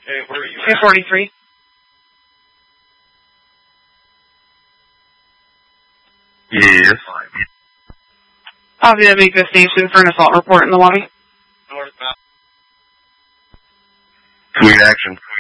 Hey, where are you? 243. Yes. I'll be at Mesa Station for an assault report in the lobby. Northbound. Sweet action.